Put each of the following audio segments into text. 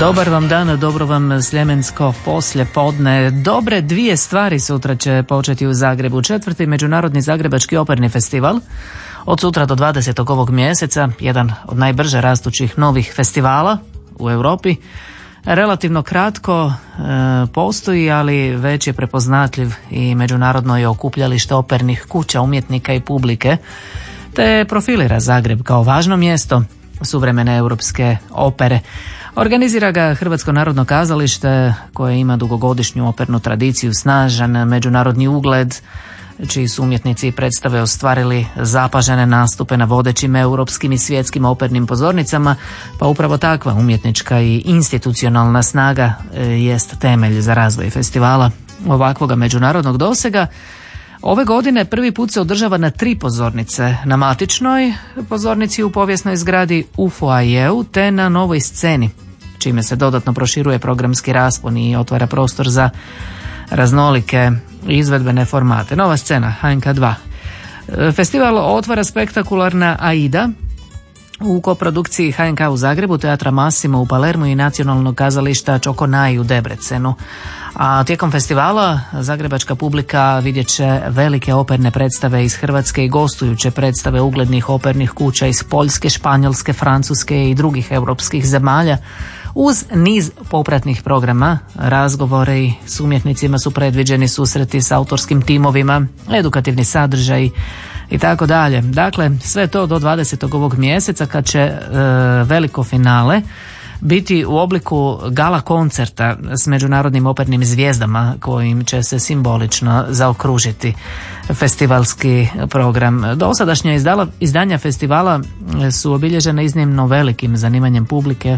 Dobar vam dan, dobro vam sljemensko poslje podne. Dobre dvije stvari sutra će početi u Zagrebu. 4. Međunarodni Zagrebački operni festival od sutra do 20. ovog mjeseca, jedan od najbrže rastućih novih festivala u Europi. Relativno kratko postoji, ali već je prepoznatljiv i međunarodno je okupljalište opernih kuća, umjetnika i publike, te profilira Zagreb kao važno mjesto suvremene europske opere. Organizira ga Hrvatsko narodno kazalište koje ima dugogodišnju opernu tradiciju, snažan međunarodni ugled, čiji su umjetnici predstave ostvarili zapažene nastupe na vodećim europskim i svjetskim opernim pozornicama, pa upravo takva umjetnička i institucionalna snaga jest temelj za razvoj festivala ovakvoga međunarodnog dosega. Ove godine prvi put se održava na 3 pozornice, na matičnoj pozornici u povijesnoj zgradi u foajeu te na novoj sceni, čime se dodatno proširuje programski raspon i otvara prostor za raznolike izvedbene formate. Nova scena HNK 2. Festival otvara spektakularna Aida u koprodukciji HNK u Zagrebu, Teatra Massimo u Palermu i Nacionalnog kazališta Čokonai u Debrecenu. A tijekom festivala zagrebačka publika vidjet će velike operne predstave iz Hrvatske i gostujuće predstave uglednih opernih kuća iz Poljske, Španjolske, Francuske i drugih europskih zemalja. Uz niz popratnih programa, razgovore s umjetnicima su predviđeni susreti s autorskim timovima, edukativni sadržaj i tako dalje. Dakle, sve to do 20. ovog mjeseca kad će veliko finale biti u obliku gala koncerta s međunarodnim opernim zvijezdama kojim će se simbolično zaokružiti festivalski program. Dosadašnja izdanja festivala su obilježena iznimno velikim zanimanjem publike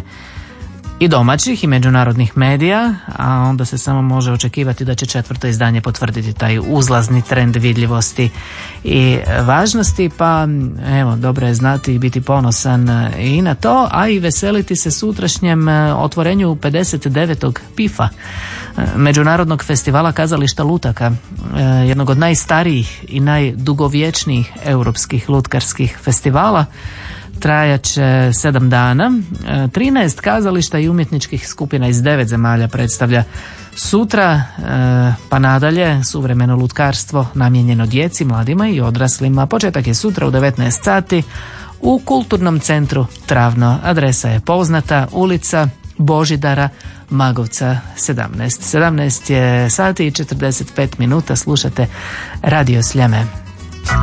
i domaćih i međunarodnih medija, a onda se samo može očekivati da će 4. izdanje potvrditi taj uzlazni trend vidljivosti i važnosti, pa evo, dobro je znati i biti ponosan i na to, a i veseliti se sutrašnjem otvorenju 59. PIF-a, Međunarodnog festivala kazališta lutaka, jednog od najstarijih i najdugovječnijih europskih lutkarskih festivala. Trajat će 7 dana, 13 kazališta i umjetničkih skupina iz 9 zemalja predstavlja sutra, pa nadalje suvremeno lutkarstvo namijenjeno djeci, mladima i odraslima. Početak je sutra u 19 sati u Kulturnom centru Travno. Adresa je poznata, ulica Božidara Magovca 17. 17 je sati i 45 minuta, slušate Radio Sljeme.